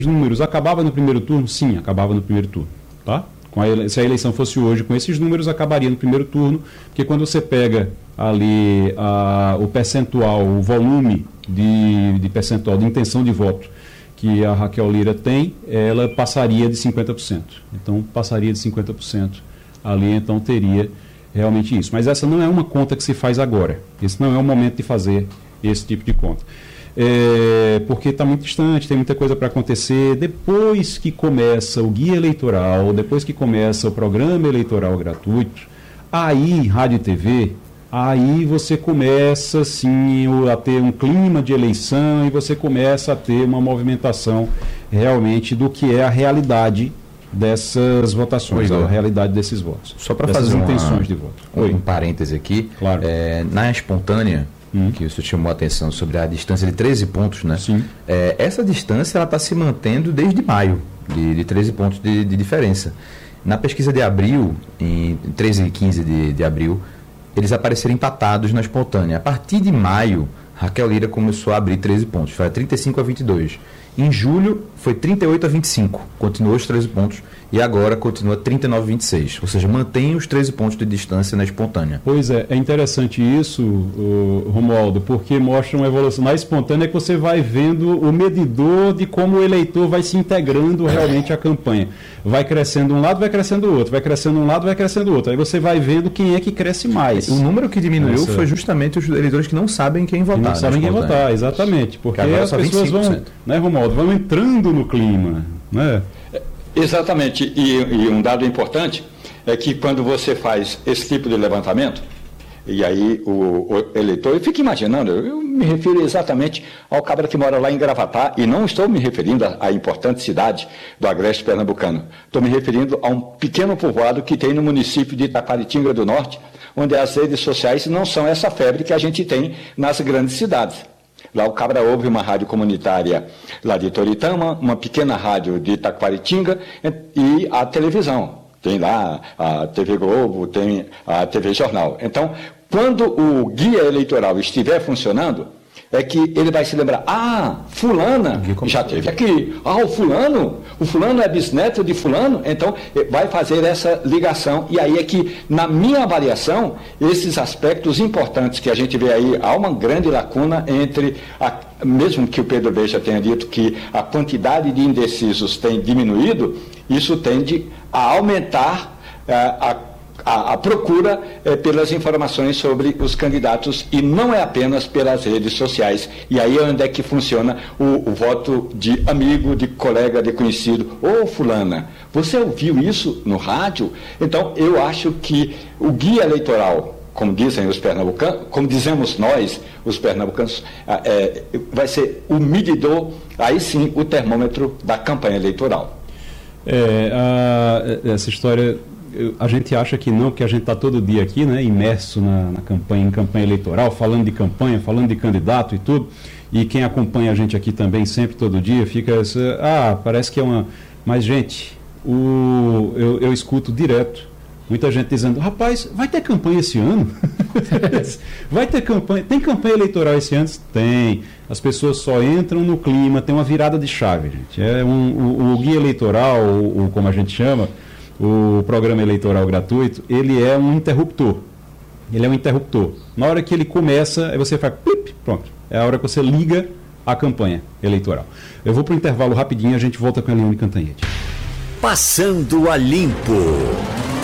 números, acabava no primeiro turno? Sim, acabava no primeiro turno. Tá? Se a eleição fosse hoje com esses números, acabaria no primeiro turno, porque quando você pega ali o percentual, o volume de percentual de intenção de voto que a Raquel Lira tem, ela passaria de 50%. Então, passaria de 50% ali, então teria realmente isso. Mas essa não é uma conta que se faz agora. Esse não é o momento de fazer esse tipo de conta. Porque está muito distante, tem muita coisa para acontecer. Depois que começa o guia eleitoral, depois que começa o programa eleitoral gratuito, aí, rádio e TV, aí você começa sim a ter um clima de eleição e você começa a ter uma movimentação realmente do que é a realidade dessas votações, a realidade desses votos. Só para fazer intenções de voto. Um parêntese aqui, claro. Na espontânea, que você chamou a atenção sobre a distância de 13 pontos, né? Sim. Essa distância ela está se mantendo desde maio, de 13 pontos de diferença. Na pesquisa de abril, em 13 e 15 de abril, eles apareceram empatados na espontânea. A partir de maio, Raquel Lira começou a abrir 13 pontos, foi 35-22. Em julho, foi 38-25, continuou os 13 pontos, e agora continua 39-26, ou seja, mantém os 13 pontos de distância na espontânea. Pois é interessante isso, Romualdo, porque mostra uma evolução. Na espontânea é que você vai vendo o medidor de como o eleitor vai se integrando realmente à campanha. Vai crescendo um lado, vai crescendo o outro, vai crescendo um lado, vai crescendo o outro. Aí você vai vendo quem é que cresce mais. O número que diminuiu foi justamente os eleitores que não sabem quem votar. Que não sabem quem votar, exatamente. Porque as pessoas vão, né, Romualdo, vão entrando no clima, né? Exatamente, e um dado importante é que quando você faz esse tipo de levantamento, e aí o eleitor, eu fico imaginando, eu me refiro exatamente ao cabra que mora lá em Gravatá, e não estou me referindo à importante cidade do Agreste Pernambucano, estou me referindo a um pequeno povoado que tem no município de Itaquaritinga do Norte, onde as redes sociais não são essa febre que a gente tem nas grandes cidades. Lá o cabra ouve uma rádio comunitária lá de Toritama, uma pequena rádio de Itaquaritinga e a televisão. Tem lá a TV Globo, tem a TV Jornal. Então, quando o guia eleitoral estiver funcionando, é que ele vai se lembrar, fulana já esteve aqui, o fulano é bisneto de fulano, então vai fazer essa ligação, e aí é que, na minha avaliação, esses aspectos importantes que a gente vê aí, há uma grande lacuna entre, mesmo que o Pedro Beja tenha dito que a quantidade de indecisos tem diminuído, isso tende a aumentar a procura pelas informações sobre os candidatos, e não é apenas pelas redes sociais. E aí é onde é que funciona o voto de amigo, de colega, de conhecido. Fulana, você ouviu isso no rádio? Então, eu acho que o guia eleitoral, como dizem os pernambucanos, como dizemos nós, os pernambucanos, vai ser o medidor, aí sim, o termômetro da campanha eleitoral. Essa história... A gente acha que não, porque a gente está todo dia aqui, né, imerso em campanha eleitoral, falando de campanha, falando de candidato e tudo, e quem acompanha a gente aqui também, sempre, todo dia, fica, parece que é uma... Mas, gente, eu escuto direto, muita gente dizendo, rapaz, vai ter campanha esse ano? Vai ter campanha? Tem campanha eleitoral esse ano? Tem. As pessoas só entram no clima, tem uma virada de chave, gente. O guia eleitoral, como a gente chama, o programa eleitoral gratuito, ele é um interruptor. Ele é um interruptor. Na hora que ele começa, aí você faz, pronto. É a hora que você liga a campanha eleitoral. Eu vou para o intervalo rapidinho, a gente volta com a Eliane Cantanhede. Passando a Limpo.